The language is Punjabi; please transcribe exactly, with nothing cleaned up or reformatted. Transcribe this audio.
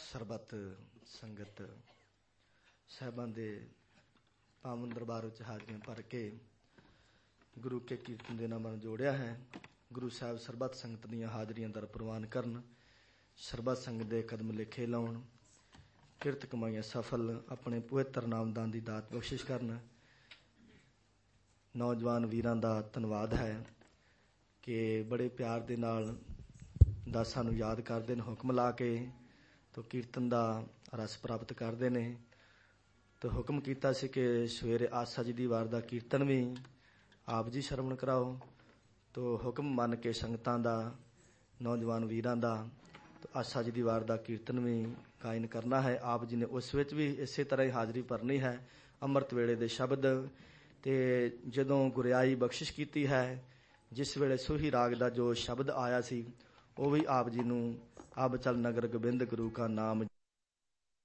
ਸਰਬੱਤ ਸੰਗਤ ਸਾਹਿਬਾਂ ਦੇ ਪਾਵਨ ਦਰਬਾਰ ਵਿੱਚ ਹਾਜ਼ਰੀਆਂ ਭਰ ਕੇ ਗੁਰੂ ਕੇ ਕੀਰਤਨ ਦੇ ਨਾਮਾਂ ਨੂੰ ਜੋੜਿਆ ਹੈ। ਗੁਰੂ ਸਾਹਿਬ ਸਰਬੱਤ ਸੰਗਤ ਦੀਆਂ ਹਾਜ਼ਰੀਆਂ ਦਰ ਪ੍ਰਵਾਨ ਕਰਨ, ਸਰਬੱਤ ਸੰਗਤ ਦੇ ਕਦਮ ਲਿਖੇ ਲਾਉਣ, ਕਿਰਤ ਕਮਾਈਆਂ ਸਫਲ, ਆਪਣੇ ਪਵਿੱਤਰ ਨਾਮਦਾਨ ਦੀ ਦਾਤ ਬਖਸ਼ਿਸ਼ ਕਰਨ। ਨੌਜਵਾਨ ਵੀਰਾਂ ਦਾ ਧੰਨਵਾਦ ਹੈ ਕਿ ਬੜੇ ਪਿਆਰ ਦੇ ਨਾਲ ਦਾਸਾਂ ਨੂੰ ਯਾਦ ਕਰਦੇ ਨੇ, ਹੁਕਮ ਲਾ ਕੇ ਤੋ ਕੀਰਤਨ ਦਾ ਰਸ ਪ੍ਰਾਪਤ ਕਰਦੇ ਨੇ। ਤੋ ਹੁਕਮ ਕੀਤਾ ਸੀ ਕਿ ਸਵੇਰੇ ਆਸਾ ਜੀ ਦੀ ਵਾਰ ਦਾ ਕੀਰਤਨ ਵੀ ਆਪ ਜੀ ਸ਼ਰਵਣ ਕਰਾਓ। ਤੋ ਹੁਕਮ ਮੰਨ ਕੇ ਸੰਗਤਾਂ ਦਾ, ਨੌਜਵਾਨ ਵੀਰਾਂ ਦਾ ਤੋ ਆਸਾ ਜੀ ਦੀ ਵਾਰ ਦਾ ਕੀਰਤਨ ਵੀ ਗਾਇਨ ਕਰਨਾ ਹੈ। ਆਪ ਜੀ ਨੇ ਉਸ ਵਿੱਚ ਵੀ ਇਸੇ ਤਰ੍ਹਾਂ ਹੀ ਹਾਜ਼ਰੀ ਭਰਨੀ ਹੈ। ਅੰਮ੍ਰਿਤ ਵੇਲੇ ਦੇ ਸ਼ਬਦ ਤੇ ਜਦੋਂ ਗੁਰਿਆਈ ਬਖਸ਼ਿਸ਼ ਕੀਤੀ ਹੈ, ਜਿਸ ਵੇਲੇ ਸੋਹੀ ਰਾਗ ਦਾ ਜੋ ਸ਼ਬਦ ਆਇਆ ਸੀ ਉਹ ਵੀ ਆਪ ਜੀ ਨੂੰ ਅਬ ਚਲ ਨਗਰ ਗੋਬਿੰਦ ਗੁਰੂ ਕਾ ਨਾਮ